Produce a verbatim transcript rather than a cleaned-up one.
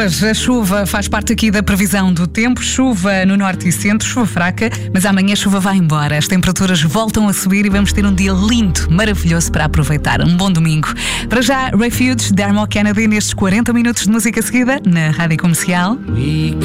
Hoje a chuva faz parte aqui da previsão do tempo. Chuva no norte e centro, chuva fraca, mas amanhã a chuva vai embora. As temperaturas voltam a subir e vamos ter um dia lindo, maravilhoso para aproveitar. Um bom domingo. Para já, Refuge, Dermot Kennedy nestes quarenta minutos de música seguida na Rádio Comercial. We